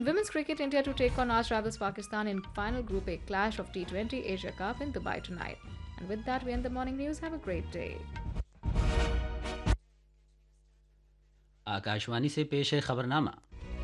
Women's cricket India to take on arch rivals Pakistan in final Group A clash of T20 Asia Cup in Dubai tonight. And with that, we end the morning news. Have a great day. Akashvani से पेश है खबरनामा।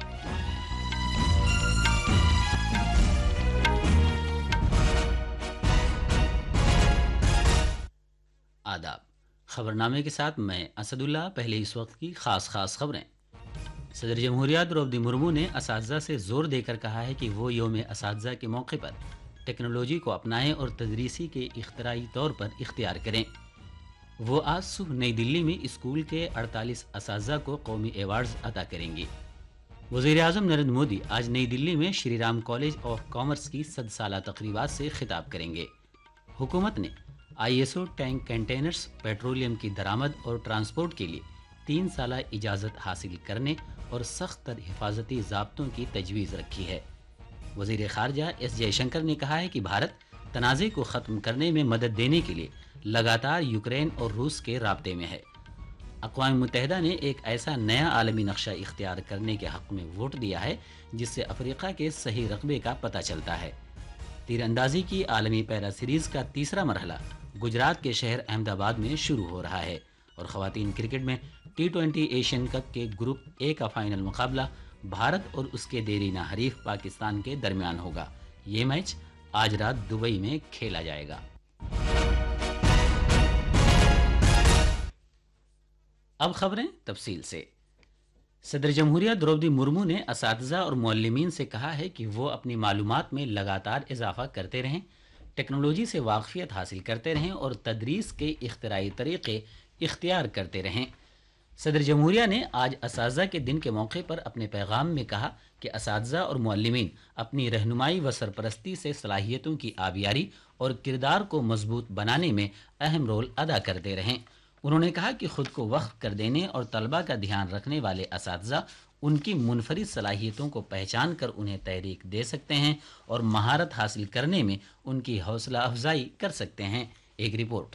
आदाब। खबरनामे के साथ मैं असदुल्ला। पहले इस वक्त की खास खबरें। सदर जमहूरिया द्रौपदी मुर्मू ने असातिज़ा से जोर देकर कहा है कि वो यौम असातिज़ा के मौके पर टेक्नोलॉजी को अपनाएं और तदरीसी के इख्तराई तौर पर इख्तियार करें। वो आज सुबह नई दिल्ली में स्कूल के 48 असातिज़ा को कौमी एवार्ड्स अता करेंगी। वज़ीर-ए-आज़म नरेंद्र मोदी आज नई दिल्ली में Shri Ram college of commerce की 100 साला तकरीबात से खिताब करेंगे। हुकूमत ने ISO टैंक कंटेनर्स, पेट्रोलियम की दरामद और ट्रांसपोर्ट के लिए 3 साला इजाज़त हासिल करने और सख्त तर हिफाजती ज़ाब्तों की तजवीज़ रखी है। वज़ीर ख़ारजा एस जयशंकर ने कहा है कि भारत तनाज़े को ख़त्म करने में मदद देने के लिए लगातार यूक्रेन और रूस के राब्ते में है। अक़वाम मुत्तहिदा ने एक ऐसा नया आलमी नक्शा इख्तियार करने के हक़ में वोट दिया है जिससे अफ्रीका के सही रकबे का पता चलता है। तीरंदाजी की आलमी पैरा सीरीज़ का तीसरा मरहला गुजरात के शहर अहमदाबाद में शुरू हो रहा है और ख़वातीन क्रिकेट में T20 एशियन कप के ग्रुप ए का फाइनल मुकाबला भारत और उसके देरीना हरीफ पाकिस्तान के दरमियान होगा। ये मैच आज रात दुबई में खेला जाएगा। अब खबरें तफसील से। सदर जमहूरिया द्रौपदी मुर्मू ने असातिज़ा और मुअल्लिमीन से कहा है कि वो अपनी मालूमात में लगातार इजाफा करते रहें, टेक्नोलॉजी से वाकफियत हासिल करते रहें और तदरीस के इख्तिराई तरीक़े इख्तियार करते रहें। सदर जमहूरिया ने आज असातिज़ा के दिन के मौके पर अपने पैगाम में कहा कि असातिज़ा और मुअल्लिमीन अपनी रहनुमाई व सरपरस्ती से सलाहियतों की आबियारी और किरदार को मजबूत बनाने में अहम रोल अदा करते रहें। उन्होंने कहा कि ख़ुद को वक्फ कर देने और तलबा का ध्यान रखने वाले असातिज़ा उनकी मुनफरिद सलाहियतों को पहचान कर उन्हें तहरीक दे सकते हैं और महारत हासिल करने में उनकी हौसला अफजाई कर सकते हैं। एक रिपोर्ट।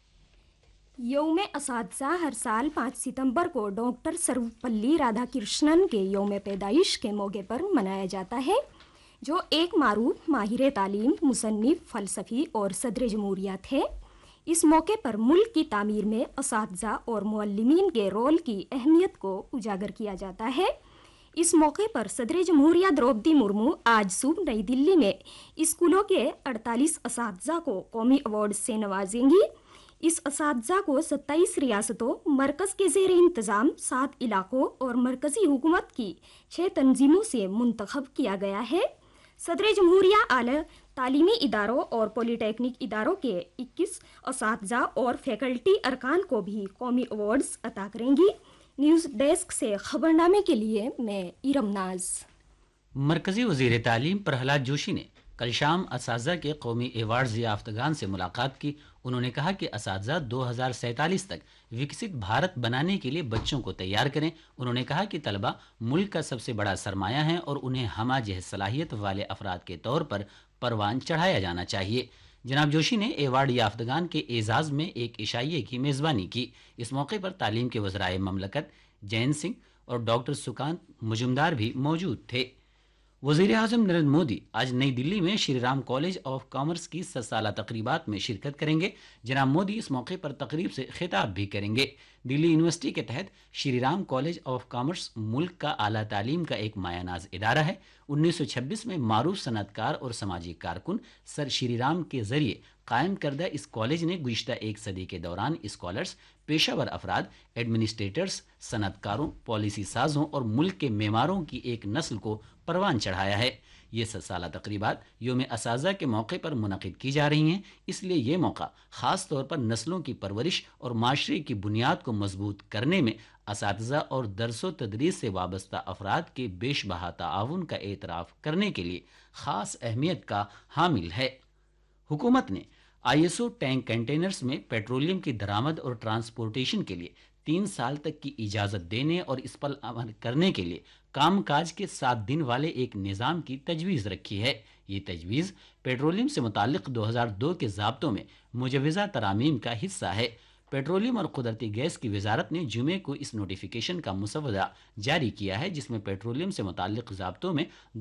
यौम असातिज़ा हर साल 5 सितंबर को डॉक्टर सर्वपल्ली राधाकृष्णन के यौम पैदाइश के मौके पर मनाया जाता है, जो एक मारूफ माहिर तालीम, मुसन्निफ, फ़लसफ़ी और सदर जमहूरिया थे। इस मौके पर मुल्क की तामीर में असातिज़ा और मुअल्लिमीन के रोल की अहमियत को उजागर किया जाता है। इस मौके पर सदर जमहूरिया द्रौपदी मुर्मू आज सुबह नई दिल्ली में स्कूलों के 48 असातिज़ा को कौमी अवार्ड से नवाजेंगी। इस असातिज़ा को 27 रियासतों, मरकज़ के ज़ेर इंतज़ाम 7 इलाकों और मरकज़ी हुकूमत की 6 तंजीमों से मुंतखब किया गया है। सदर जमहूरिया आला तालीमी इदारों और पॉलीटेक्निक इदारों के 21 असातिज़ा और फैकल्टी अरकान को भी कौमी अवार्ड्स अता करेंगी। न्यूज़ डेस्क से खबरनामे के लिए मैं इरम नाज। मरकज़ी वज़ीर तालीम प्रहलाद जोशी ने कल शाम असातिज़ा के कौमी एवार्ड्स याफ्तगान से मुलाकात की। उन्होंने कहा कि असातिज़ा 2047 तक विकसित भारत बनाने के लिए बच्चों को तैयार करें। उन्होंने कहा कि तलबा मुल्क का सबसे बड़ा सरमाया है और उन्हें हमाजह सलाहियत वाले अफराद के तौर पर परवान चढ़ाया जाना चाहिए। जनाब जोशी ने एवार्ड याफ्तगान के एजाज़ में एक इशाइये की मेज़बानी की। इस मौके पर तालीम के वज़राए ममलकत जयंत सिंह और डॉक्टर सुकांत मुजुमदार भी मौजूद थे। वज़ीर-ए-आज़म नरेंद्र मोदी आज नई दिल्ली में Shri Ram college of commerce की 100 साला तकरीबात में शिरकत करेंगे। जनाब मोदी इस मौके पर तकरीब से खिताब भी करेंगे। दिल्ली यूनिवर्सिटी के तहत Shri Ram college of commerce मुल्क का आला तालीम का एक मायानाज इदारा है। 1926 में मारूफ सनतकार और समाजी कारकुन सर श्री राम के ज़रिए कायम करदा इस कॉलेज ने गुज़िश्ता एक सदी के दौरान स्कॉलर्स, पेशावर अफराद, एडमिनिस्ट्रेटर्स, सनतकारों, पॉलिसी साजों और मुल्क के मेमारों की एक नस्ल को परवान चढ़ाया है। ये 100 साला तकरीबात यौम असातिज़ा के मौके पर मुनक़िद की जा रही हैं, इसलिए ये मौका ख़ास तौर पर नस्लों की परवरिश और माशरे की बुनियाद को मजबूत करने में असातिज़ा और दरसो तदरीस से वाबस्ता अफराद के बेशबहा ताआवुन का एतराफ़ करने के लिए ख़ास अहमियत का हामिल है। हुकूमत ने ISO टैंक कंटेनर्स में पेट्रोलियम की दरामद और ट्रांसपोर्टेशन के लिए 3 साल तक की इजाज़त देने और इस पर अमल करने के लिए कामकाज के 7 दिन वाले एक निज़ाम की तजवीज़ रखी है। ये तजवीज़ पेट्रोलियम से मुताल्लिक़ 2002 के ज़ाब्तों में मुजव्वज़ा तरामीम का हिस्सा है। पेट्रोलियम और कुदरती गैस की वजारत ने जुमे को इस नोटिफिकेशन का मुसवदा जारी किया है, जिसमें पेट्रोलियम से मुताल्लिक़ ज़ाब्तों में